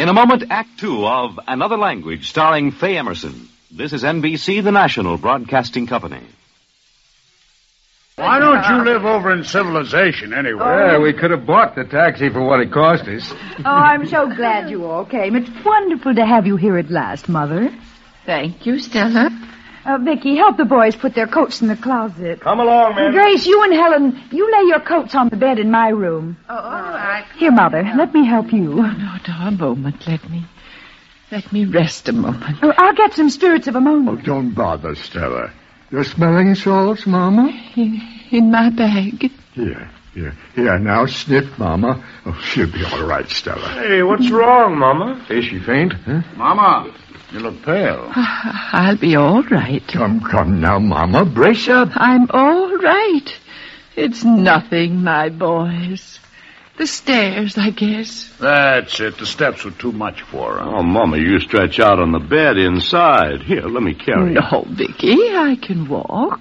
In a moment, Act Two of Another Language, starring Faye Emerson. This is NBC, the national broadcasting company. Why don't you live over in civilization anyway? Yeah, we could have bought the taxi for what it cost us. Oh, I'm so glad you all came. It's wonderful to have you here at last, Mother. Thank you, Stella. Vicky, help the boys put their coats in the closet. Come along, man. Grace, you and Helen, you lay your coats on the bed in my room. Oh, all right. Here, Mother, let me help you. No, a moment. Let me rest a moment. Oh, I'll get some spirits of ammonia. Oh, don't bother, Stella. You're smelling salts, Mama? In my bag. Here, now sniff, Mama. Oh, she'll be all right, Stella. Hey, what's wrong, Mama? Is she faint, huh? Mama, you look pale. I'll be all right. Come now, Mama. Brace up. I'm all right. It's nothing, my boys. The stairs, I guess. That's it. The steps were too much for her. Oh, Mama, you stretch out on the bed inside. Here, let me carry you. No, Vicky, I can walk.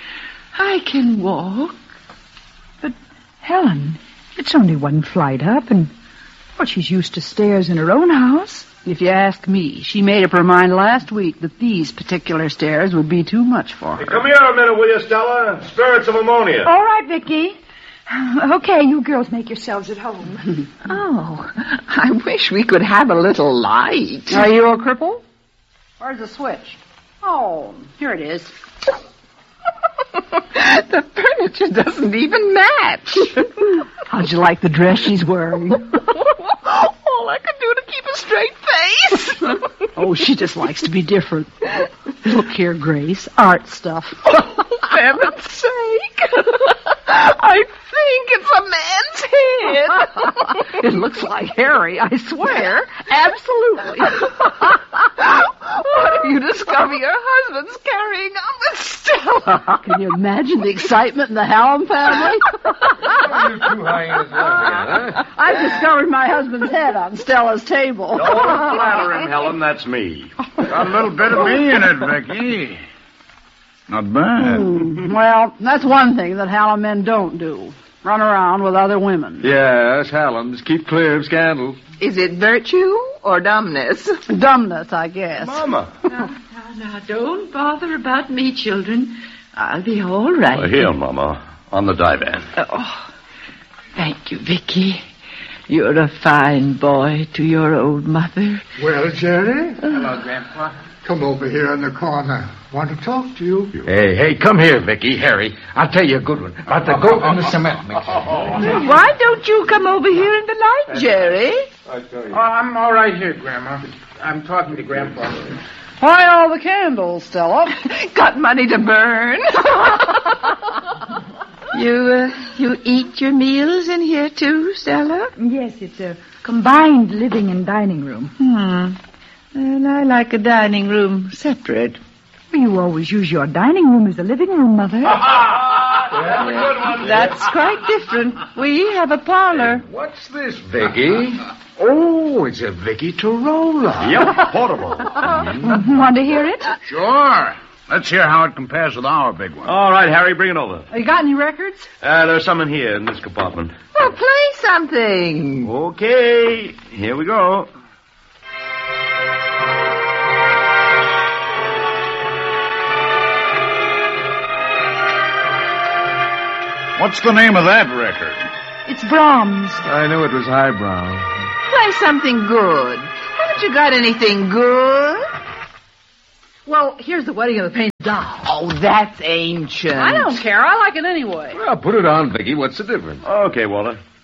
But, Helen, it's only one flight up, and, well, she's used to stairs in her own house. If you ask me, she made up her mind last week that these particular stairs would be too much for her. Hey, come here a minute, will you, Stella? Spirits of ammonia. All right, Vicky. Okay, you girls make yourselves at home. Oh, I wish we could have a little light. Are you a cripple? Where's the switch? Oh, here it is. The furniture doesn't even match. How'd you like the dress she's wearing? All I could do to keep a straight face. Oh, she just likes to be different. Look here, Grace. Art stuff. For heaven's sake. I think it's a man's head. It looks like Harry, I swear. Absolutely. What if you discover your husband's carrying on with Stella? Can you imagine the excitement in the Hallam family? You two hyenas huh? I've discovered my husband's head on Stella's table. Don't flatter him, Helen. That's me. Got a little bit of me in it, Vicky. Not bad. Well, that's one thing that Hallam men don't do. Run around with other women. Yes, Hallam's. Keep clear of scandal. Is it virtue or dumbness? Dumbness, I guess. Mama. Now, don't bother about me, children. I'll be all right. Here, Mama, on the divan. Oh, thank you, Vicky. You're a fine boy to your old mother. Well, Jerry? Hello, Grandpa. Come over here in the corner. Want to talk to you. Hey, come here, Vicky, Harry. I'll tell you a good one about the goat and the cement mixer. Why don't you come over here in the light, Jerry? Oh, I'm all right here, Grandma. I'm talking to Grandpa. Why all the candles, Stella? Got money to burn. You eat your meals in here too, Stella? Yes, it's a combined living and dining room. Well, I like a dining room separate. You always use your dining room as a living room, Mother. That's quite different. We have a parlor. What's this, Vicky? Oh, it's a Vicky Tarola. Yep, portable. Want to hear it? Sure. Let's hear how it compares with our big one. All right, Harry, bring it over. You got any records? There's some in here in this compartment. Well, play something. Okay, here we go. What's the name of that record? It's Brahms. I knew it was highbrow. Play something good. Haven't you got anything good? Well, here's the Wedding of the Painted Doll. Oh, that's ancient. I don't care. I like it anyway. Well, put it on, Vicky. What's the difference? Okay, Walter.